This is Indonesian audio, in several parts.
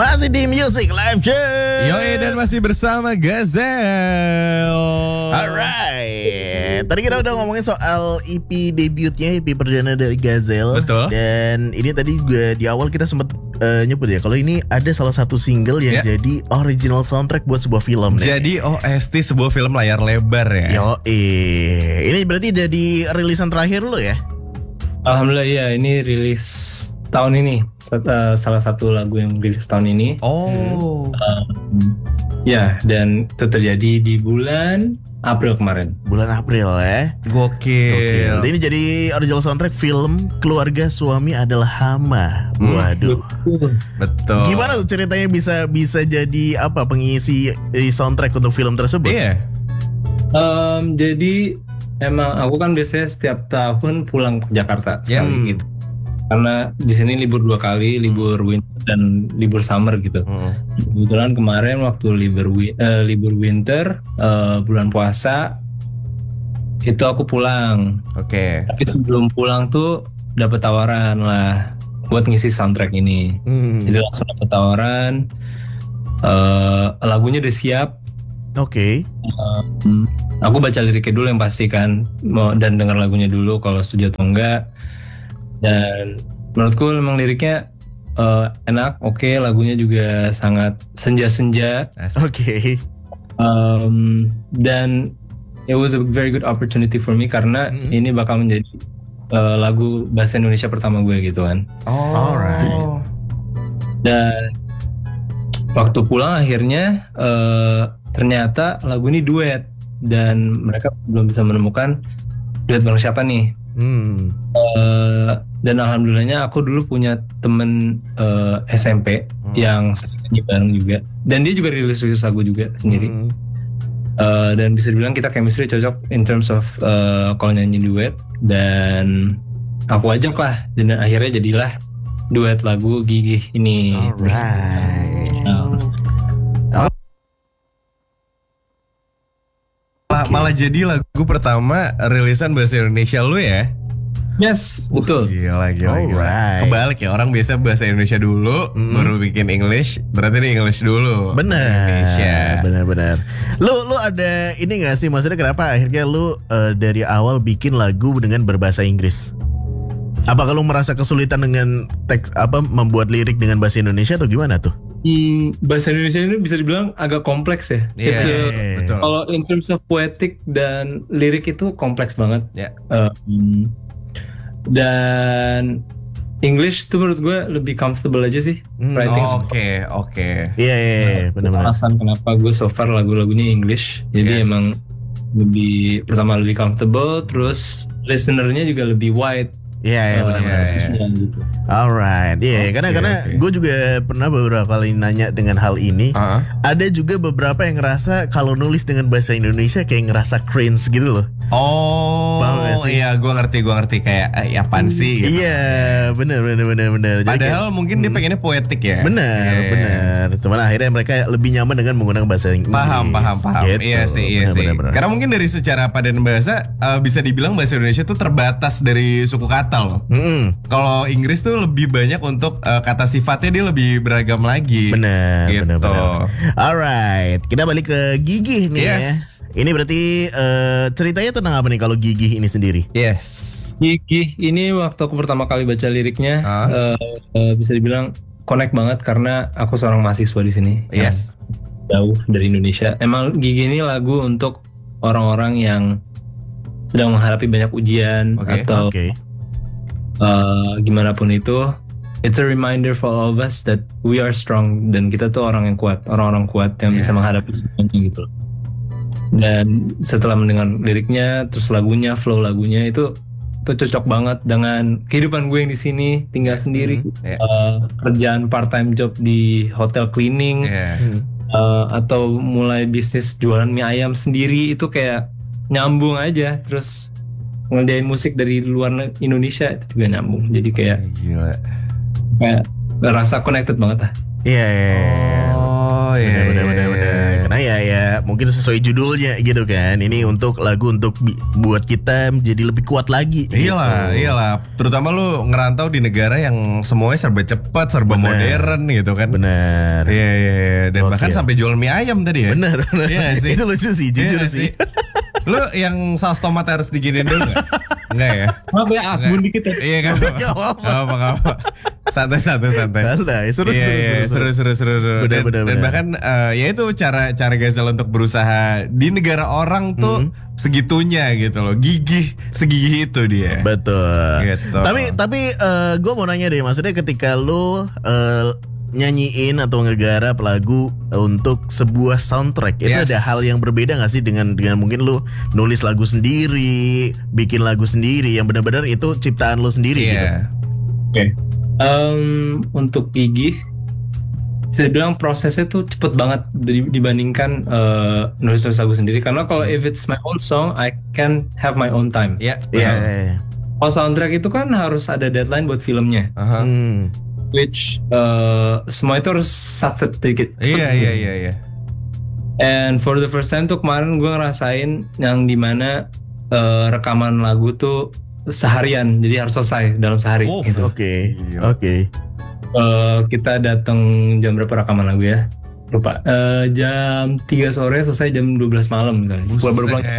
Masih di Music Live Show. Yoi, dan masih bersama Gazel. Alright. Tadi kita udah ngomongin soal EP debutnya, EP perdana dari Gazel. Betul. Dan ini tadi juga di awal kita sempat nyebut ya, kalau ini ada salah satu single yang jadi original soundtrack buat sebuah film. Jadi OST sebuah film layar lebar ya. Yoi. Ini berarti jadi rilisan terakhir lo ya? Alhamdulillah ya, ini rilis tahun ini, salah satu lagu yang rilis tahun ini. Oh. Ya, dan itu terjadi di bulan April kemarin. Bulan April ya. Gokil. Ini jadi original soundtrack film Keluarga Suami Adalah Hama. Waduh. Betul. Gimana tuh ceritanya bisa jadi apa pengisi soundtrack untuk film tersebut? Iya. Jadi emang aku kan biasanya setiap tahun pulang ke Jakarta sekali gitu. Karena di sini libur 2 kali, libur winter dan libur summer gitu. Kebetulan kemarin waktu libur winter, bulan puasa itu aku pulang. Oke. Tapi sebelum pulang tuh dapat tawaran lah buat ngisi soundtrack ini. Jadi langsung dapat tawaran, lagunya udah siap. Oke. Aku baca liriknya dulu yang pasti kan, dan dengar lagunya dulu kalau setuju atau enggak. Dan menurutku memang liriknya enak, oke, lagunya juga sangat senja-senja. Oke. Dan it was a very good opportunity for me karena ini bakal menjadi lagu bahasa Indonesia pertama gue gitu kan. Alright. Dan waktu pulang akhirnya ternyata lagu ini duet dan mereka belum bisa menemukan duet bareng siapa nih. Dan alhamdulillahnya aku dulu punya temen SMP yang sering nyanyi bareng juga, dan dia juga rilis lagu juga sendiri. Dan bisa dibilang kita chemistry cocok in terms of kalau nyanyi duet, dan aku ajak lah, dan akhirnya jadilah duet lagu Gigih ini. Malah jadi lagu pertama rilisan bahasa Indonesia lu ya? Yes, betul. Gila. Kebalik ya, orang biasa bahasa Indonesia dulu, baru bikin English, berarti ini English dulu. Benar. Lu ada ini gak sih, maksudnya kenapa akhirnya lu dari awal bikin lagu dengan berbahasa Inggris? Apa kalau merasa kesulitan dengan teks membuat lirik dengan bahasa Indonesia atau gimana tuh? Bahasa Indonesia ini bisa dibilang agak kompleks ya. Betul. Kalau in terms of poetic dan lirik itu kompleks banget. Dan English tuh menurut gue lebih comfortable aja sih writing. Oke. Iya, benar-benar. Alasan kenapa gue so far lagu-lagunya English. Jadi emang lebih comfortable, terus listenernya juga lebih wide. Iya, benar-benar. Gitu. Alright, karena gue juga pernah beberapa kali nanya dengan hal ini. Ada juga beberapa yang ngerasa kalau nulis dengan bahasa Indonesia kayak ngerasa cringe gitu loh. Iya, gue ngerti kayak apaan sih gitu. Iya, benar. Padahal mungkin dia pengennya poetik ya. Benar. Cuman akhirnya mereka lebih nyaman dengan menggunakan bahasa Inggris. Paham. Gitu. Iya sih. Benar. Karena mungkin dari secara padan bahasa bisa dibilang bahasa Indonesia tuh terbatas dari suku kata loh. Kalau Inggris tuh lebih banyak untuk kata sifatnya, dia lebih beragam lagi. Benar. Alright, kita balik ke Gigih nih ya. Ini berarti ceritanya tentang apa nih kalau Gigih ini sendiri? Gigih ini waktu aku pertama kali baca liriknya bisa dibilang connect banget karena aku seorang mahasiswa di sini. Jauh dari Indonesia. Emang Gigih ini lagu untuk orang-orang yang sedang menghadapi banyak ujian atau gimana pun itu. It's a reminder for all of us that we are strong, dan kita tuh orang yang kuat yang bisa menghadapi semuanya gitu. Dan setelah mendengar liriknya, terus lagunya, flow lagunya itu cocok banget dengan kehidupan gue yang di sini, tinggal sendiri, kerjaan part time job di hotel cleaning, atau mulai bisnis jualan mie ayam sendiri, itu kayak nyambung aja. Terus ngerjain musik dari luar Indonesia itu juga nyambung, jadi kayak rasa connected banget lah. Oh iya. Benar. Karena ya mungkin sesuai judulnya gitu kan. Ini untuk lagu untuk buat kita menjadi lebih kuat lagi. Iyalah. Terutama lu ngerantau di negara yang semuanya serba cepat, serba modern gitu kan. Benar. Iya. Dan bahkan sampai jual mie ayam tadi ya. Benar. Iya sih. Itu lucu sih, jujur sih. Lu yang saus tomat harus diginiin dulu gak? Enggak ya? Maaf ya, asbun dikit ya. Iya kan? Gak apa-apa. Santai. Seru. Dan bahkan ya itu cara Gazel untuk berusaha di negara orang tuh segitunya gitu loh. Segigih itu dia. Betul. Gitu. Tapi gue mau nanya deh, maksudnya ketika lu nyanyiin atau ngegarap lagu untuk sebuah soundtrack, itu ada hal yang berbeda gak sih dengan mungkin lu nulis lagu sendiri, bikin lagu sendiri yang benar-benar itu ciptaan lu sendiri gitu? Oke. Untuk Gigih, saya bilang prosesnya tuh cepet banget dibandingkan nulis lagu sendiri. Karena kalau if it's my own song, I can have my own time. Iya. Kalau soundtrack itu kan harus ada deadline buat filmnya. Which semua itu harus satset dikit. Iya. And for the first time tuh kemarin gue ngerasain yang dimana rekaman lagu tuh seharian, jadi harus selesai dalam sehari. Gitu. Oke. Kita datang jam berapa rekaman lagu ya? Lupa. Jam 3 sore selesai jam 12 malam misalnya. Gue baru pulang.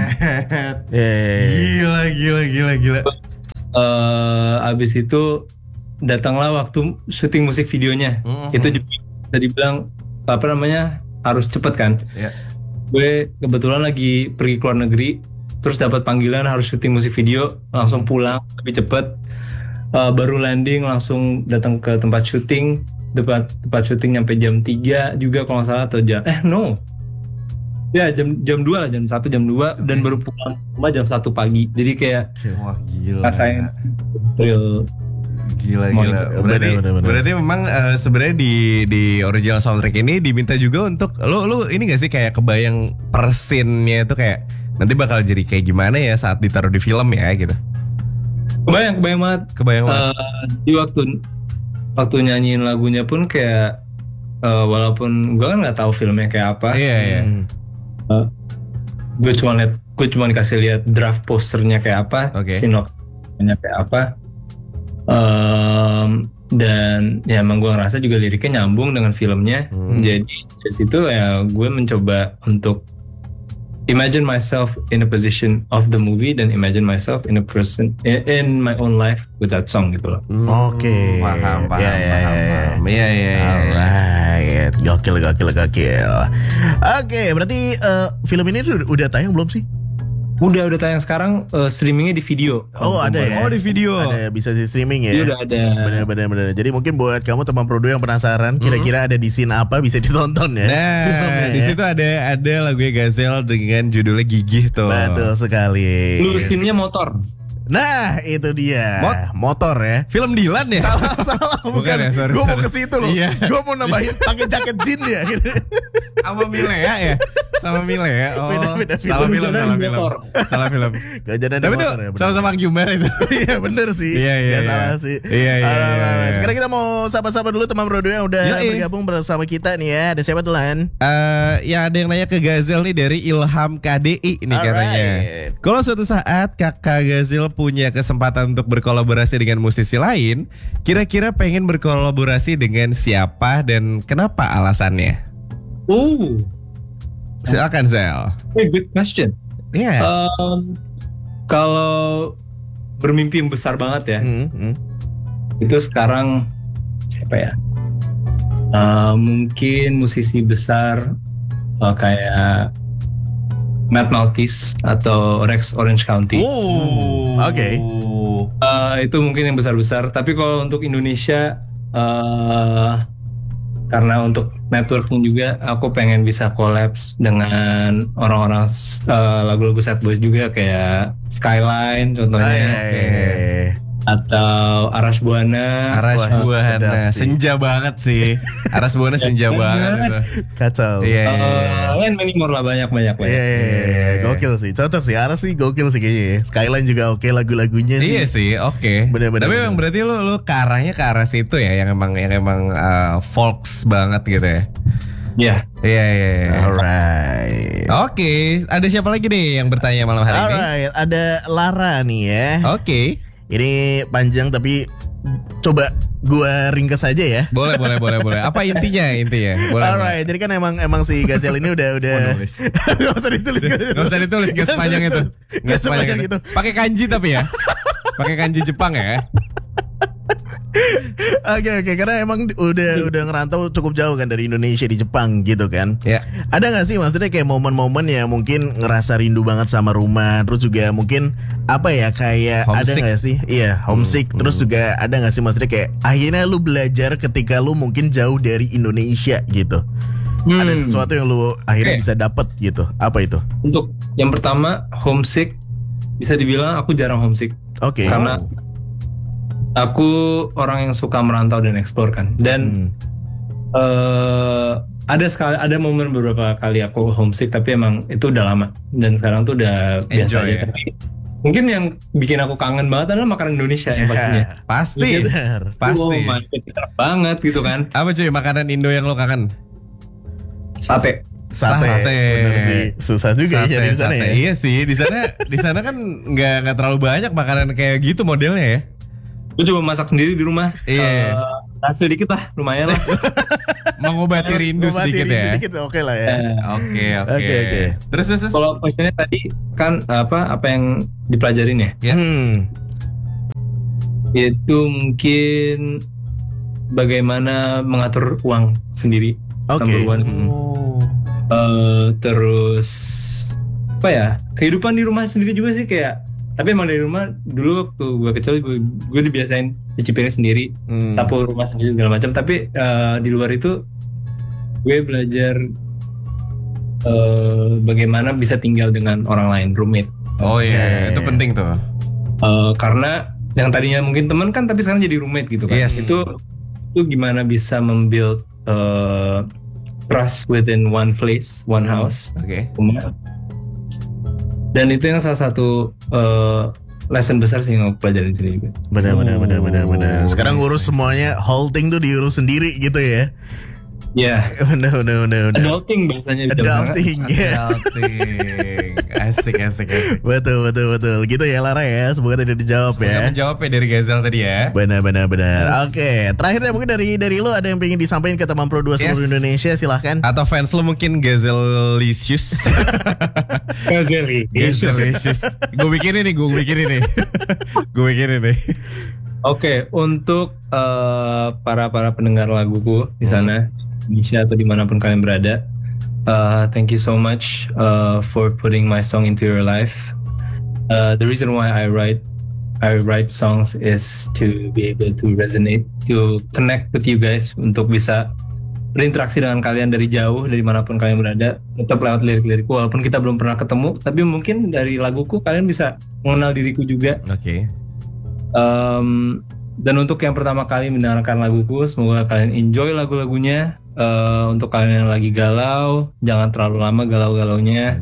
Gila. Abis itu datanglah waktu syuting musik videonya. Itu juga bisa dibilang harus cepet kan. Gue kebetulan lagi pergi ke luar negeri, terus dapat panggilan harus syuting musik video, langsung pulang lebih cepet. Baru landing langsung datang ke tempat syuting nyampe jam 3 juga kalau nggak salah, atau jam jam 2 lah, jam 1 jam 2 dan baru pulang rumah jam 1 pagi. Jadi kayak rasain real. Gila. Berarti memang sebenarnya di original soundtrack ini diminta juga untuk lu ini gak sih kayak kebayang persinnya itu kayak nanti bakal jadi kayak gimana ya saat ditaruh di film ya gitu. Kebayang banget. Di waktu nyanyiin lagunya pun kayak walaupun gue kan nggak tahu filmnya kayak apa. Iya. Gue cuma dikasih lihat draft posternya kayak apa, sinopsisnya kayak apa. Dan ya emang gue ngerasa juga liriknya nyambung dengan filmnya. Jadi dari situ ya gue mencoba untuk imagine myself in a position of the movie dan imagine myself in a person in my own life with that song gitu loh. Oke. Paham. Iya. Alright. Gokil. Oke, berarti film ini udah tayang belum sih? Udah tayang sekarang, streamingnya di video. Ada ya? Oh, di video. Ada, bisa di streaming ya? Iya, udah ada. Benar. Jadi mungkin buat kamu teman Prodo yang penasaran kira-kira ada di scene apa, bisa ditonton ya. Nah, di situ ada lagunya Gazel dengan judulnya Gigih tuh. Betul sekali. Lu scene-nya motor. Nah, itu dia. Motor ya. Film Dilan ya? Salah, bukan ya, sorry. Gue mau ke situ loh. Iya. Gue mau nambahin pakai jaket jin ya. Sama Milea ya? Sama Milea. Oh, beda salah film. Salah film. Gajanan tapi tuh sama-sama Gyumar itu. Iya bener sih. Iya. Gak salah sih. Iya. Sekarang kita mau sapa-sapa dulu teman Prodo yang udah bergabung bersama kita nih ya. Ada siapa tuh Lan? Ya ada yang nanya ke Gazel nih dari Ilham KDI nih katanya. Kalau suatu saat kakak Gazel punya kesempatan untuk berkolaborasi dengan musisi lain, kira-kira pengen berkolaborasi dengan siapa dan kenapa alasannya? Silakan Zel. Good question. Iya. Kalau bermimpi yang besar banget ya, itu sekarang siapa ya? Mungkin musisi besar kayak Matt Maltese atau Rex Orange County. Oke. Itu mungkin yang besar-besar. Tapi kalau untuk Indonesia, karena untuk networking juga, aku pengen bisa collabs dengan orang-orang lagu-lagu Sad Boys juga, kayak Skyline contohnya. Atau Arash Buana. Senja banget sih. Arash Buana senja banget itu. Kacau. Lain many more lah, banyak. Gokil sih. Cocok sih. Arash sih gokil sih kayaknya. Skyline juga oke lagu-lagunya sih. Iya sih, oke. Bener-bener. Tapi memang berarti lu ke arahnya ke arah situ ya, yang emang folks banget gitu ya. Ya. Iya. Alright. Oke, ada siapa lagi nih yang bertanya malam hari ini? Alright, ada Lara nih ya. Oke. Ini panjang tapi coba gua ringkes aja ya. Boleh. Apa intinya? Boleh. Alright, jadi kan emang si Gazel ini udah nulis. Gak usah ditulis. Gak sepanjang itu. Gak sepanjang itu. Pakai kanji tapi ya. Pakai kanji Jepang ya. Oke, karena emang udah ngerantau cukup jauh kan dari Indonesia di Jepang gitu kan. Ya. Ada gak sih maksudnya kayak momen-momen ya mungkin ngerasa rindu banget sama rumah, terus juga mungkin apa ya kayak homesick. ada gak sih? Iya, homesick. Terus juga ada gak sih maksudnya kayak akhirnya lu belajar ketika lu mungkin jauh dari Indonesia gitu. Ada sesuatu yang lu akhirnya bisa dapet gitu. Apa itu? Untuk yang pertama, homesick, bisa dibilang aku jarang homesick. Oke. Karena aku orang yang suka merantau dan eksplor kan. Dan ada momen beberapa kali aku homesick, tapi emang itu udah lama. Dan sekarang tuh udah biasa aja. Ya? Tapi mungkin yang bikin aku kangen banget adalah makanan Indonesia yang pastinya. Pasti. Pasti. Enak banget gitu kan. Apa cuy makanan Indo yang lo kangen? Sate. Bener sih. Susah juga ya di sana ya. Iya sih, di sana kan nggak terlalu banyak makanan kayak gitu modelnya ya. Gue coba masak sendiri di rumah. Iya. Hasil dikit lah, lumayan lah. Mengobati rindu sedikit ya. Oke lah ya. Oke. Terus. Kalau questionnya tadi kan apa yang dipelajarin ya? Ya. Itu mungkin bagaimana mengatur uang sendiri. Oke. Terus apa ya? Kehidupan di rumah sendiri juga sih kayak. Tapi emang dari rumah dulu waktu gue kecil gue dibiasain nyuci piring sendiri, sapu rumah sendiri segala macam. Tapi di luar itu gue belajar bagaimana bisa tinggal dengan orang lain, roommate. Oh iya, itu penting tuh. Karena yang tadinya mungkin teman kan, tapi sekarang jadi roommate gitu kan. Yes. Itu gimana bisa membuild trust within one place, one house. Oke. Dan itu yang salah satu lesson besar sih yang aku pelajarin di sini juga. Benar. Sekarang ngurus semuanya, whole thing tuh diurus sendiri gitu ya. Ya. Benar. Adulting bahasanya. Adulting. Asik. Betul. Gitu ya Lara ya. Semoga tadi dijawab ya. Menjawab ya dari Gazel tadi ya. Benar. Oke. Terakhirnya mungkin dari lo ada yang pengen disampaikan ke teman Pro 2 seluruh Indonesia, silahkan. Atau fans lo mungkin Gazelicious. Gazelicious. Gue bikin ini. Oke, untuk para pendengar laguku di sana, Indonesia atau dimanapun kalian berada, thank you so much for putting my song into your life. The reason why I write songs is to be able to resonate, to connect with you guys, untuk bisa berinteraksi dengan kalian dari jauh, dari manapun kalian berada, tetap lewat lirik-lirikku. Walaupun kita belum pernah ketemu, tapi mungkin dari laguku kalian bisa mengenal diriku juga. Oke. Dan untuk yang pertama kali mendengarkan laguku, semoga kalian enjoy lagu-lagunya. Untuk kalian yang lagi galau, jangan terlalu lama galau-galaunya.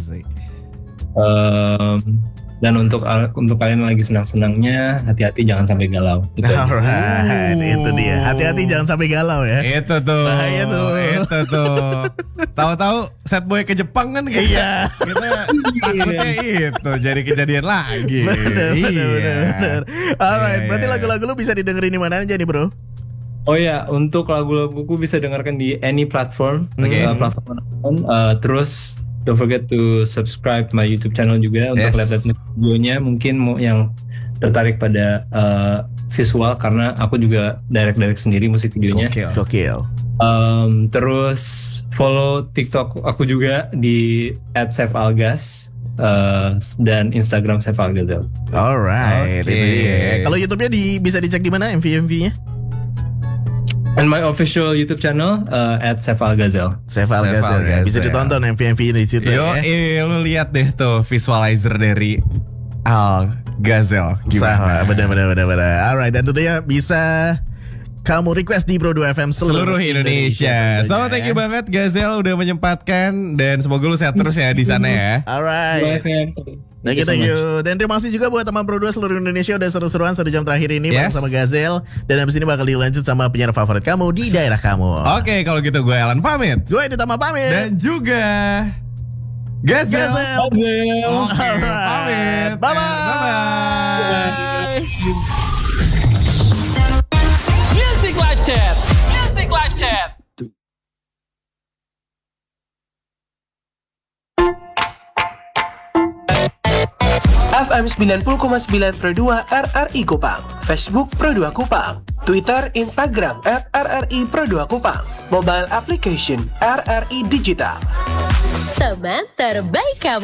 Dan untuk kalian yang lagi senang-senangnya, hati-hati jangan sampai galau. Alright, itu dia. Hati-hati jangan sampai galau ya. Itu tuh. Bahaya tuh. Itu tuh. Tahu-tahu set boy ke Jepang kan kayak. Iya. Kita takutnya itu jadi kejadian lagi. Benar. Alright, berarti lagu-lagu lu bisa didengerin di mana aja nih, Bro? Oh ya, untuk lagu-laguku bisa dengarkan di any platform, platform manapun. Terus don't forget to subscribe my YouTube channel juga untuk lihat videonya. Mungkin mau yang tertarik pada visual, karena aku juga direct sendiri musik videonya. Gokil. Terus follow TikTok aku juga di @saifalgas dan Instagram saifalgazel. Alright, itu dia. Kalau YouTube-nya bisa dicek di mana MV-nya? And my official YouTube channel @saifalgazel. Saifalgazel ya. Bisa ditonton MV di situ. Lu lihat deh tuh visualizer dari Al Gazel. Gimana? Benar. Alright, dan tentunya bisa kamu request di Pro 2 FM seluruh Indonesia. So thank you banget Gazel udah menyempatkan dan semoga lu sehat terus ya di sana ya. Alright. Thank you. Dan terima kasih juga buat teman Pro 2 seluruh Indonesia udah seru-seruan 1 jam terakhir ini bareng sama Gazel. Dan habis ini bakal dilanjut sama penyiar favorit kamu di daerah kamu. Oke, kalau gitu gue Alan pamit. Gue Ditama pamit. Dan juga Gazel. Alright. Pamit. Bye-bye. Music Live Chat. Music Live Chat. FM 90,9 Pro 2 RRI Kupang. Facebook Pro 2 Kupang. Twitter, Instagram @RRI Pro 2 Kupang. Mobile application RRI Digital. Teman terbaik kamu.